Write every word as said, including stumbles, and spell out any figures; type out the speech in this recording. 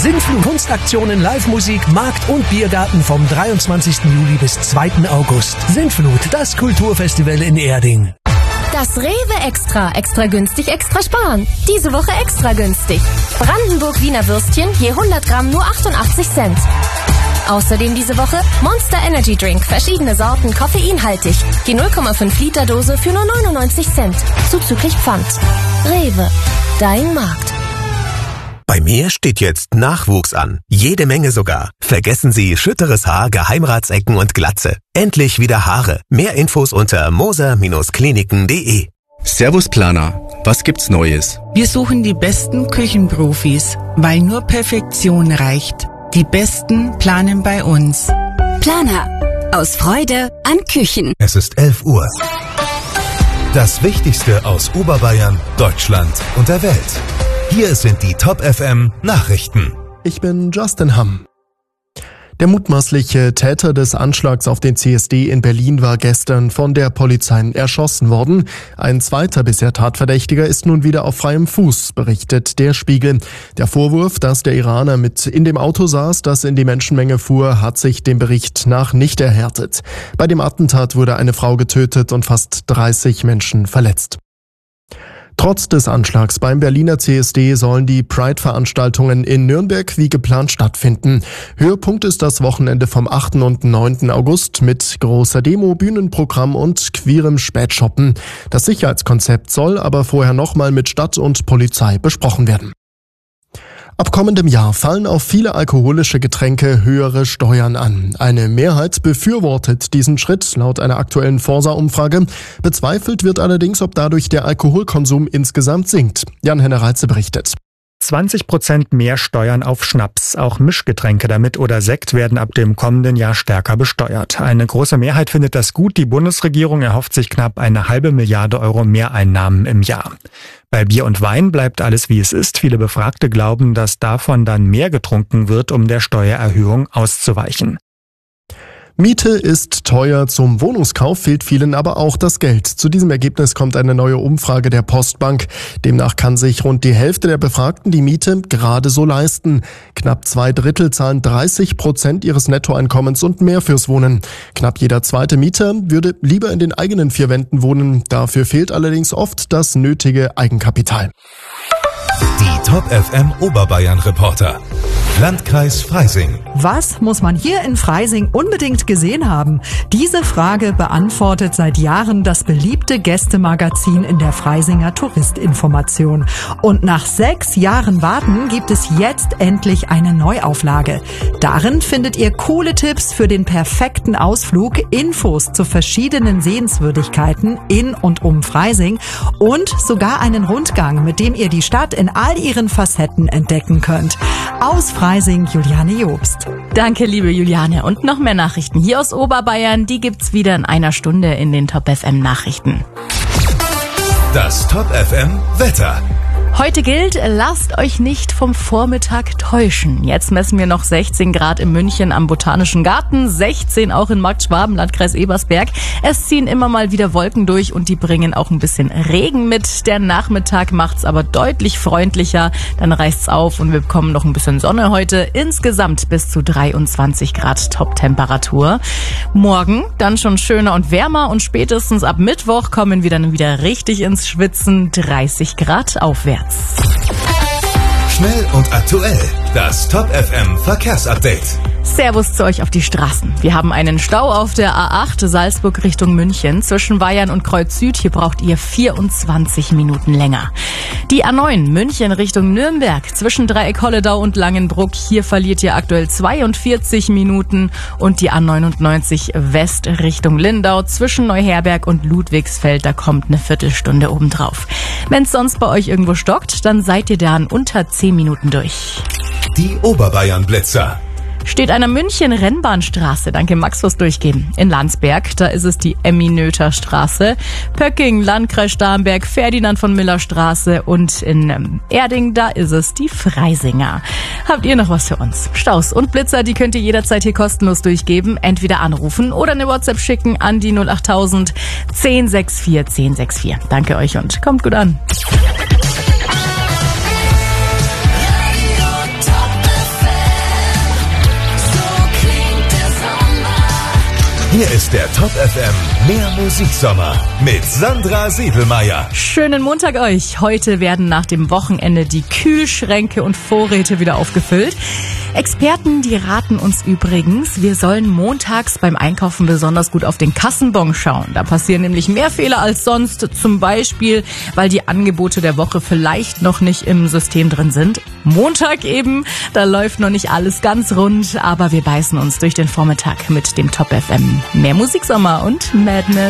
Sintflut, Kunstaktionen, Live-Musik, Markt und Biergarten vom dreiundzwanzigsten Juli bis zweiten August. Sintflut, das Kulturfestival in Erding. Das Rewe Extra. Extra günstig, extra sparen. Diese Woche extra günstig. Brandenburg-Wiener Würstchen, je hundert Gramm nur achtundachtzig Cent. Außerdem diese Woche Monster Energy Drink, verschiedene Sorten, koffeinhaltig. Die null Komma fünf Liter Dose für nur neunundneunzig Cent. Zuzüglich Pfand. Rewe, dein Markt. Bei mir steht jetzt Nachwuchs an. Jede Menge sogar. Vergessen Sie schütteres Haar, Geheimratsecken und Glatze. Endlich wieder Haare. Mehr Infos unter moser Kliniken punkt de. Servus Planer, was gibt's Neues? Wir suchen die besten Küchenprofis, weil nur Perfektion reicht. Die Besten planen bei uns. Planer. Aus Freude an Küchen. Es ist elf Uhr. Das Wichtigste aus Oberbayern, Deutschland und der Welt. Hier sind die Top F M Nachrichten. Ich bin Justin Hamm. Der mutmaßliche Täter des Anschlags auf den C S D in Berlin war gestern von der Polizei erschossen worden. Ein zweiter bisher Tatverdächtiger ist nun wieder auf freiem Fuß, berichtet der Spiegel. Der Vorwurf, dass der Iraner mit in dem Auto saß, das in die Menschenmenge fuhr, hat sich dem Bericht nach nicht erhärtet. Bei dem Attentat wurde eine Frau getötet und fast dreißig Menschen verletzt. Trotz des Anschlags beim Berliner C S D sollen die Pride-Veranstaltungen in Nürnberg wie geplant stattfinden. Höhepunkt ist das Wochenende vom achten und neunten August mit großer Demo, Bühnenprogramm und queerem Spätshoppen. Das Sicherheitskonzept soll aber vorher nochmal mit Stadt und Polizei besprochen werden. Ab kommendem Jahr fallen auf viele alkoholische Getränke höhere Steuern an. Eine Mehrheit befürwortet diesen Schritt laut einer aktuellen Forsa-Umfrage. Bezweifelt wird allerdings, ob dadurch der Alkoholkonsum insgesamt sinkt. Jan-Henner Reitze berichtet. zwanzig Prozent mehr Steuern auf Schnaps. Auch Mischgetränke damit oder Sekt werden ab dem kommenden Jahr stärker besteuert. Eine große Mehrheit findet das gut. Die Bundesregierung erhofft sich knapp eine halbe Milliarde Euro Mehreinnahmen im Jahr. Bei Bier und Wein bleibt alles wie es ist. Viele Befragte glauben, dass davon dann mehr getrunken wird, um der Steuererhöhung auszuweichen. Miete ist teuer, zum Wohnungskauf fehlt vielen aber auch das Geld. Zu diesem Ergebnis kommt eine neue Umfrage der Postbank. Demnach kann sich rund die Hälfte der Befragten die Miete gerade so leisten. Knapp zwei Drittel zahlen dreißig Prozent ihres Nettoeinkommens und mehr fürs Wohnen. Knapp jeder zweite Mieter würde lieber in den eigenen vier Wänden wohnen. Dafür fehlt allerdings oft das nötige Eigenkapital. Die Top F M Oberbayern Reporter. Landkreis Freising. Was muss man hier in Freising unbedingt gesehen haben? Diese Frage beantwortet seit Jahren das beliebte Gästemagazin in der Freisinger Touristinformation. Und nach sechs Jahren Warten gibt es jetzt endlich eine Neuauflage. Darin findet ihr coole Tipps für den perfekten Ausflug, Infos zu verschiedenen Sehenswürdigkeiten in und um Freising und sogar einen Rundgang, mit dem ihr die Stadt in all ihren Facetten entdecken könnt. Aus Freising, Juliane Jobst. Danke, liebe Juliane. Und noch mehr Nachrichten hier aus Oberbayern, die gibt's wieder in einer Stunde in den Top F M Nachrichten. Das Top F M Wetter. Heute gilt, lasst euch nicht vom Vormittag täuschen. Jetzt messen wir noch sechzehn Grad in München am Botanischen Garten, sechzehn auch in Marktschwaben, Landkreis Ebersberg. Es ziehen immer mal wieder Wolken durch und die bringen auch ein bisschen Regen mit. Der Nachmittag macht's aber deutlich freundlicher, dann reißt's auf und wir bekommen noch ein bisschen Sonne heute. Insgesamt bis zu dreiundzwanzig Grad Top-Temperatur. Morgen dann schon schöner und wärmer und spätestens ab Mittwoch kommen wir dann wieder richtig ins Schwitzen, dreißig Grad aufwärts. Schnell und aktuell. Das Top F M Verkehrsupdate. Servus zu euch auf die Straßen. Wir haben einen Stau auf der A acht Salzburg Richtung München. Zwischen Weyern und Kreuz Süd, hier braucht ihr vierundzwanzig Minuten länger. Die A neun München Richtung Nürnberg. Zwischen Dreieck Holledau und Langenbruck, hier verliert ihr aktuell zweiundvierzig Minuten. Und die A neunundneunzig West Richtung Lindau. Zwischen Neuherberg und Ludwigsfeld, da kommt eine Viertelstunde obendrauf. Wenn es sonst bei euch irgendwo stockt, dann seid ihr da in unter zehn Minuten durch. Die Oberbayern Blitzer. Steht einer München-Rennbahnstraße, danke Max fürs Durchgeben. In Landsberg, da ist es die Emmy-Noether-Straße. Pöcking, Landkreis Starnberg, Ferdinand von Miller-Straße und in Erding, da ist es die Freisinger. Habt ihr noch was für uns? Staus und Blitzer, die könnt ihr jederzeit hier kostenlos durchgeben. Entweder anrufen oder eine WhatsApp schicken an die null achttausend zehn sechs vier zehn sechs vier. Danke euch und kommt gut an. Hier ist der Top F M Mehr Musiksommer mit Sandra Siebelmeier. Schönen Montag euch. Heute werden nach dem Wochenende die Kühlschränke und Vorräte wieder aufgefüllt. Experten, die raten uns übrigens, wir sollen montags beim Einkaufen besonders gut auf den Kassenbon schauen. Da passieren nämlich mehr Fehler als sonst. Zum Beispiel, weil die Angebote der Woche vielleicht noch nicht im System drin sind. Montag eben, da läuft noch nicht alles ganz rund, aber wir beißen uns durch den Vormittag mit dem Top F M. Mehr Musiksommer und Madness.